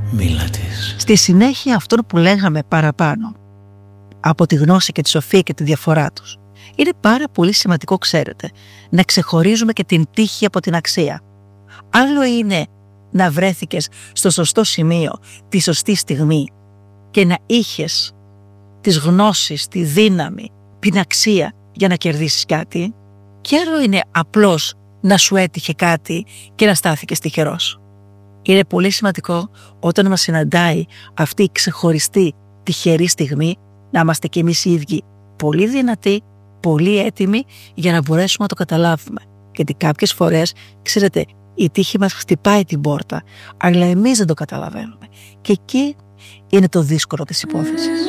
μίλα της. Στη συνέχεια αυτών που λέγαμε παραπάνω από τη γνώση και τη σοφία και τη διαφορά τους, είναι πάρα πολύ σημαντικό, ξέρετε, να ξεχωρίζουμε και την τύχη από την αξία. Άλλο είναι να βρέθηκες στο σωστό σημείο, τη σωστή στιγμή και να είχες τις γνώσεις, τη δύναμη, την αξία για να κερδίσεις κάτι, και άλλο είναι απλώς να σου έτυχε κάτι και να στάθηκες τυχερός. Είναι πολύ σημαντικό όταν μας συναντάει αυτή η ξεχωριστή τυχερή στιγμή να είμαστε κι εμείς οι ίδιοι πολύ δυνατοί, πολύ έτοιμοι για να μπορέσουμε να το καταλάβουμε. Γιατί κάποιες φορές, ξέρετε, η τύχη μας χτυπάει την πόρτα, αλλά εμείς δεν το καταλαβαίνουμε. Και εκεί είναι το δύσκολο της υπόθεσης.